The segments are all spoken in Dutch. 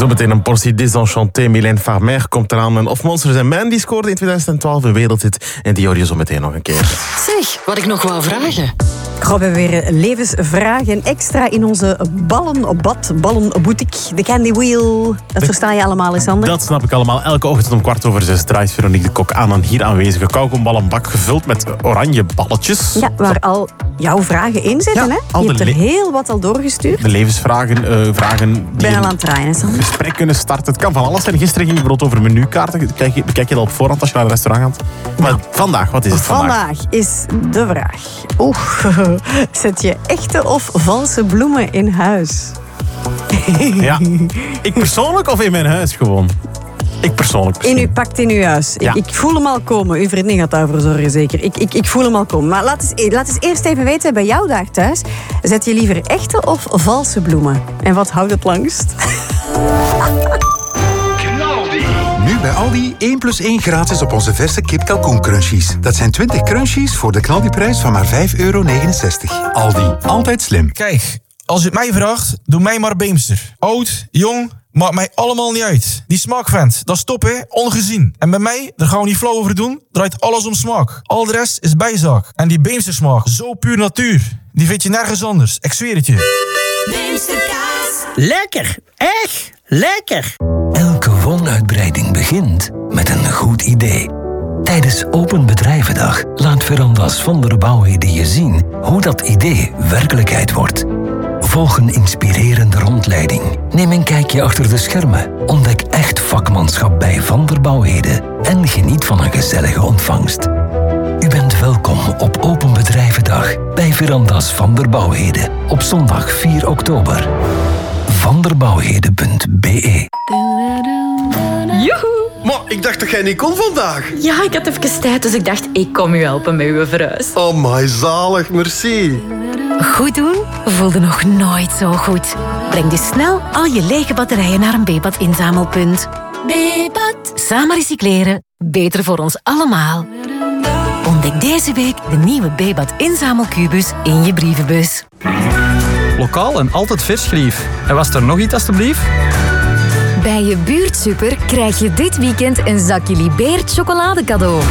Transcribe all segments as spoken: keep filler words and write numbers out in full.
Zometeen een portie Désenchanté. Mylène Farmer komt eraan. En Of Monsters and Men die scoorde in twintig twaalf een wereldhit. En die hoor je zo meteen nog een keer. Zeg, wat ik nog wou vragen. Goh, we hebben weer levensvragen extra in onze ballenbad, ballenboutique. De Candy Wheel. Dat versta je allemaal, Sander? Dat snap ik allemaal. Elke ochtend om kwart over zes draait Veronique de Kok aan een hier aanwezige kauwgomballenbak gevuld met oranje balletjes. Ja, waar al jouw vragen in zitten, Ja, hè? al Je de hebt er le- heel wat al doorgestuurd. De levensvragen, uh, vragen die ben al een aan het draaien, hè, Sander? gesprek kunnen starten. Het kan van alles zijn. Gisteren ging je bijvoorbeeld over menukaarten. Bekijk je, bekijk je dat op voorhand als je naar een restaurant gaat? Maar vandaag, wat is het vandaag? Vandaag is de vraag. Oeh, zet je echte of valse bloemen in huis? Ja. Ik persoonlijk of in mijn huis gewoon? Ik persoonlijk In misschien. uw pakt in uw huis. Ja. Ik, ik voel hem al komen. Uw vriendin gaat daarvoor zorgen, zeker. Ik, ik, ik voel hem al komen. Maar laat eens, laat eens eerst even weten, bij jou daar thuis, zet je liever echte of valse bloemen? En wat houdt het langst? Nu bij Aldi één plus één gratis op onze verse kip kalkoen crunchies. Dat zijn twintig crunchies voor de knaldiprijs van maar vijf euro negenenzestig. Aldi, altijd slim. Kijk, als je het mij vraagt, doe mij maar Beemster. Oud, jong, maakt mij allemaal niet uit. Die smaakvent, dat stop hè, ongezien. En bij mij, daar gaan we niet flauw over doen, draait alles om smaak. Al de rest is bijzaak. En die Beemster smaak, zo puur natuur, die vind je nergens anders. Ik zweer het je. Beemsterkaas. Lekker, echt lekker. Elke woonuitbreiding begint met een goed idee. Tijdens Open Bedrijvendag laat Verandas van der Bouwheden je zien hoe dat idee werkelijkheid wordt. Volg een inspirerende rondleiding. Neem een kijkje achter de schermen. Ontdek echt vakmanschap bij Van der Bouwheden en geniet van een gezellige ontvangst. U bent welkom op Open Bedrijvendag bij Verandas van der Bouwheden op zondag vier oktober. vanderbouwheden punt be. Joehoe! Maar ik dacht dat jij niet kon vandaag. Ja, ik had even tijd, dus ik dacht, ik kom u helpen met uw verhuis. Oh my, zalig, merci. Goed doen voelde nog nooit zo goed. Breng dus snel al je lege batterijen naar een Bebat inzamelpunt. Bebat. Samen recycleren, beter voor ons allemaal. Ontdek deze week de nieuwe Bebat inzamelkubus in je brievenbus. Lokaal en altijd vers gerief. En was er nog iets, alstublieft? Bij je buurtsuper krijg je dit weekend een zakje Libeert chocolade cadeau.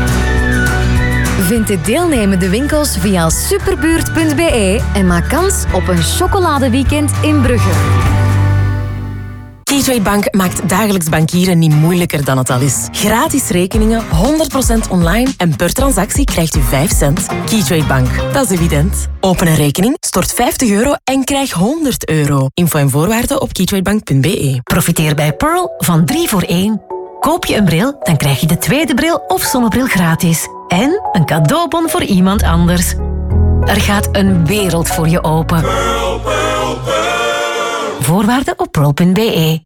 Vind de deelnemende winkels via superbuurt punt be en maak kans op een chocoladeweekend in Brugge. Keytrade Bank maakt dagelijks bankieren niet moeilijker dan het al is. Gratis rekeningen, honderd procent online en per transactie krijgt u vijf cent. Keytrade Bank, dat is evident. Open een rekening, stort vijftig euro en krijg honderd euro. Info en voorwaarden op keytradebank punt be. Profiteer bij Pearl van drie voor één. Koop je een bril, dan krijg je de tweede bril of zonnebril gratis. En een cadeaubon voor iemand anders. Er gaat een wereld voor je open. Pearl, Pearl, Pearl. Voorwaarden op pearl punt be.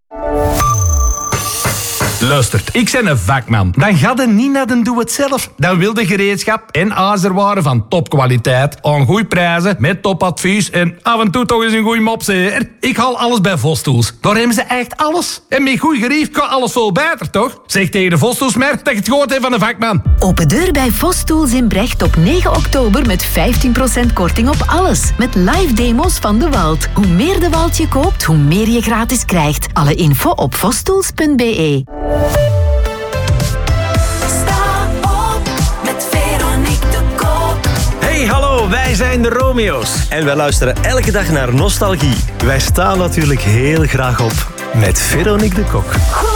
Luistert, ik ben een vakman. Dan ga je niet naar de doe-het-zelf. Dan wil de gereedschap en ijzerwaren van topkwaliteit, aan goede prijzen, met topadvies en af en toe toch eens een goede mopseer. Ik haal alles bij Vostools. Daar hebben ze echt alles. En met goed gerief kan alles veel beter, toch? Zeg tegen de Vostools-merk dat je het gehoord hebt van een vakman. Open deur bij Vostools in Brecht op negen oktober met vijftien procent korting op alles. Met live demo's van De Walt. Hoe meer De Walt je koopt, hoe meer je gratis krijgt. Alle info op vostools punt be. Sta op met Veronique de Kok. Hey, hallo, wij zijn de Romeo's. En wij luisteren elke dag naar Nostalgie. Wij staan natuurlijk heel graag op met Veronique de Kok.